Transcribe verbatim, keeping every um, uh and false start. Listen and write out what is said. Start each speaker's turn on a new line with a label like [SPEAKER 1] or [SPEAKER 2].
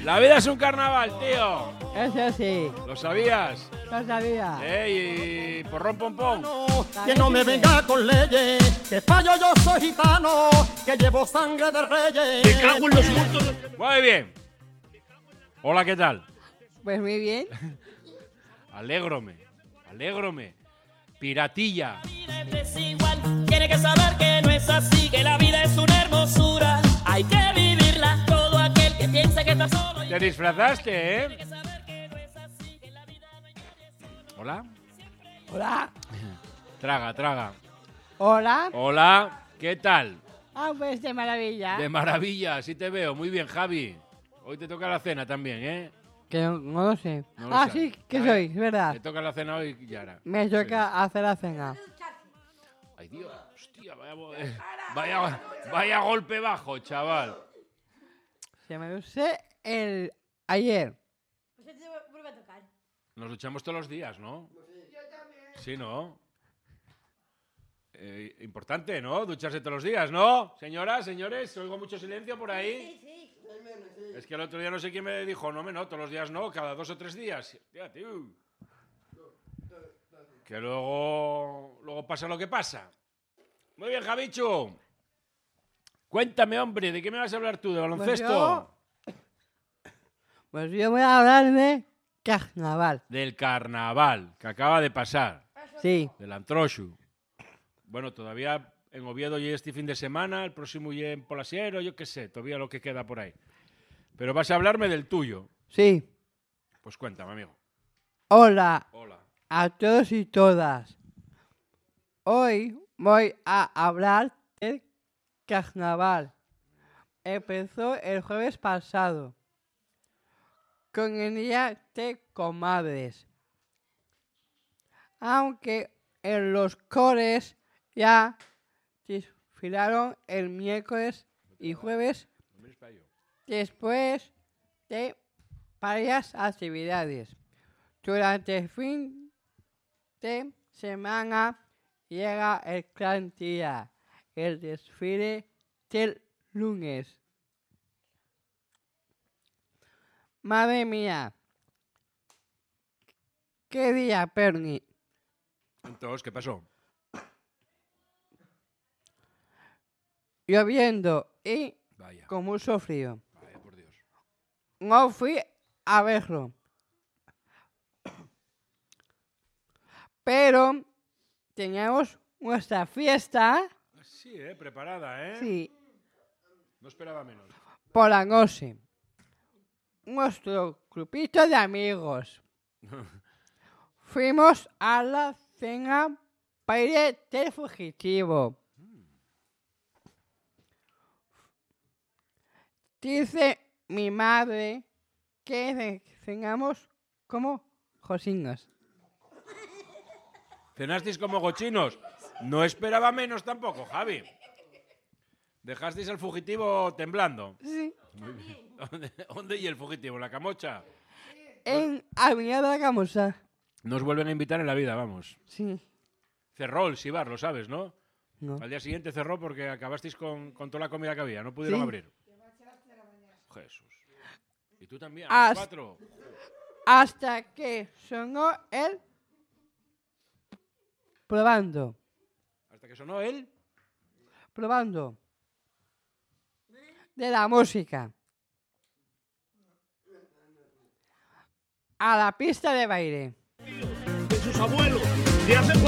[SPEAKER 1] La vida es un carnaval, tío.
[SPEAKER 2] Eso sí.
[SPEAKER 1] ¿Lo sabías?
[SPEAKER 2] Lo sabía.
[SPEAKER 1] ¿Eh? Y porrón pom pom.
[SPEAKER 3] Que no me venga con leyes, que fallo yo soy gitano, que llevo sangre de reyes.
[SPEAKER 4] Me cago en los muertos.
[SPEAKER 1] Muy bien. Hola, ¿qué tal?
[SPEAKER 2] Pues muy bien.
[SPEAKER 1] Alégrome, alégrome. Piratilla.
[SPEAKER 5] Tiene que saber que no es así, que la vida es una hermosura. Hay que vivirla, todo aquel que piensa que está solo.
[SPEAKER 1] Te disfrazaste, ¿eh? Hola.
[SPEAKER 2] Hola.
[SPEAKER 1] Traga, traga.
[SPEAKER 2] Hola.
[SPEAKER 1] Hola, ¿qué tal?
[SPEAKER 2] Ah, pues de maravilla.
[SPEAKER 1] De maravilla, sí te veo. Muy bien, Javi. Hoy te toca la cena también, ¿eh?
[SPEAKER 2] Que no, no lo sé.
[SPEAKER 1] No lo
[SPEAKER 2] ah,
[SPEAKER 1] sabes.
[SPEAKER 2] sí, que
[SPEAKER 1] Ah,
[SPEAKER 2] soy, es verdad.
[SPEAKER 1] Te toca la cena hoy, Yara.
[SPEAKER 2] Me toca hacer la cena.
[SPEAKER 1] Ay, Dios, hostia, vaya, eh, vaya, vaya golpe bajo, chaval.
[SPEAKER 2] Se me usé el ayer.
[SPEAKER 1] Nos luchamos todos los días, ¿no? Yo también. Sí, ¿no? Eh, importante, ¿no? Ducharse todos los días, ¿no? Señoras, señores, oigo mucho silencio por ahí. Sí, sí. Es que el otro día no sé quién me dijo, no, me no, todos los días no, cada dos o tres días. Tía, tío. Que luego, luego pasa lo que pasa. Muy bien, Javichu. Cuéntame, hombre, ¿de qué me vas a hablar tú? ¿De baloncesto?
[SPEAKER 2] Pues yo, pues yo voy a hablar de carnaval.
[SPEAKER 1] Del carnaval, que acaba de pasar.
[SPEAKER 2] Sí.
[SPEAKER 1] Del Antrochu. Bueno, todavía en Oviedo y este fin de semana, el próximo y en Polasiero, yo qué sé, todavía lo que queda por ahí. Pero vas a hablarme del tuyo.
[SPEAKER 2] Sí.
[SPEAKER 1] Pues cuéntame, amigo.
[SPEAKER 2] Hola.
[SPEAKER 1] Hola.
[SPEAKER 2] A todos y todas. Hoy voy a hablar del carnaval. Empezó el jueves pasado con el Día de Comadres. Aunque en los coles ya desfilaron el miércoles y jueves después de varias actividades. Durante el fin de semana llega el gran día, el desfile del lunes. Madre mía, qué día, Perni.
[SPEAKER 1] Entonces, ¿qué pasó?
[SPEAKER 2] Lloviendo y
[SPEAKER 1] Vaya.
[SPEAKER 2] con mucho frío.
[SPEAKER 1] Vaya, por Dios.
[SPEAKER 2] No fui a verlo. Pero teníamos nuestra fiesta.
[SPEAKER 1] Sí, ¿eh? Preparada, ¿eh?
[SPEAKER 2] Sí.
[SPEAKER 1] No esperaba menos.
[SPEAKER 2] Por la noche. Nuestro grupito de amigos. Fuimos a la cena baile del fugitivo. Dice mi madre que cenamos como josinos.
[SPEAKER 1] ¿Cenasteis como gochinos? No esperaba menos tampoco, Javi. ¿Dejasteis al fugitivo temblando?
[SPEAKER 2] Sí.
[SPEAKER 1] Muy bien. ¿Dónde, ¿Dónde y el fugitivo? ¿En la Camocha?
[SPEAKER 2] En Avenida de la Camosa.
[SPEAKER 1] Nos vuelven a invitar en la vida, vamos.
[SPEAKER 2] Sí.
[SPEAKER 1] Cerró el Sibar, lo sabes, ¿no?
[SPEAKER 2] No.
[SPEAKER 1] Al día siguiente cerró porque acabasteis con, con toda la comida que había. No pudieron
[SPEAKER 2] Sí.
[SPEAKER 1] abrir. Jesús. ¿Y tú también?
[SPEAKER 2] Hasta-
[SPEAKER 1] ¿A las cuatro?
[SPEAKER 2] Hasta que sonó el probando.
[SPEAKER 1] ¿Hasta que sonó él?
[SPEAKER 2] Probando. De la música. A la pista de baile.
[SPEAKER 4] De sus abuelos. De hace